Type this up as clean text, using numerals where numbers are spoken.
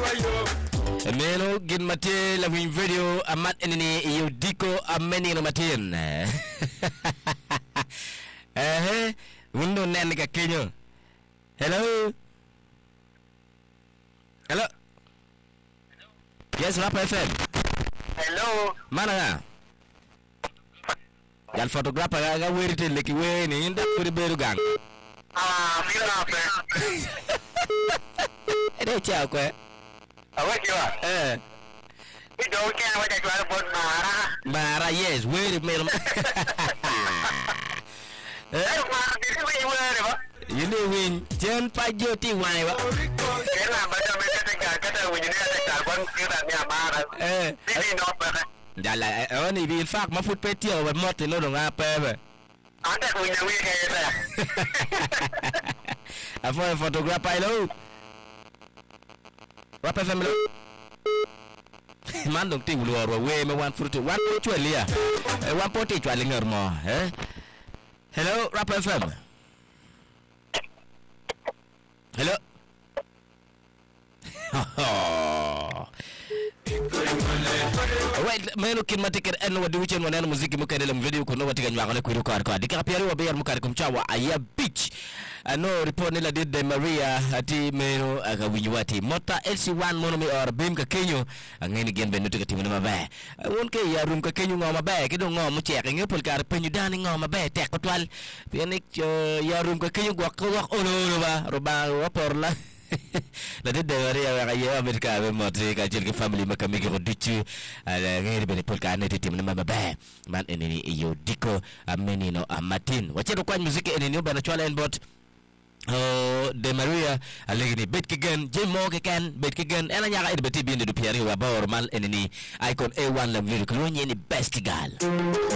Meno gin mate la win video amat enini yu diko ameni no matin. Window nen ka Kenya. Hello. Hello. Yes, Rap FM. Hello. Mana nga? Yal photographer ga werite leki we ni inda kuri beru gang. Mira pe. Ede cha ko. Awe kiwa. Itu kan wajah jual pun marah. Mara yes, we me. Marah diri we ba. Yini win jen pa joti wai ba. Kena baca mereka tinggal kata wujudnya ada carbon kita ni marah. Ini no pa. Dala oni bi fak ma fut petio ba mot no do nga pe ba. Anda punya we kaya ya. Afo photographer hello. Rap FM lo. Man dong ti wuluor we me wan fruit wan po chwelia. Wan po ti chwali ngor mo, Hello Rap FM. Hello. Wait, meno kin matiker en wadi wichen wanen muziki mukadele mvideo kuno watika nyakole kuiruka kwa dika piari wa bayar mukari kumchawa aya beach ano report nila de Maria ati meno akawinyuati mota LC1 mono mi or bim ka Kenyo ngeni gembe nutika timu mabe won ke ya rum ka Kenyo ngoma ba kido ngoma cheke ngepol kar penyu dani ngoma ba tek kotwal pianik ya rum ka Kenyo gwak ono ba roba waporla la de Maria ya Amerika be motri ka jil family makamiki roduchu ala ngeri bene polka neti timu mabe man eneni iyo diko amenino amatin wachero kwa muziki eneni bana chwala enbot de Maria alegini bet kigen jemo keken bet kigen ela nyaga idbeti bindi du piari wa bawr mal eneni icon A1 la video klonye ni best gal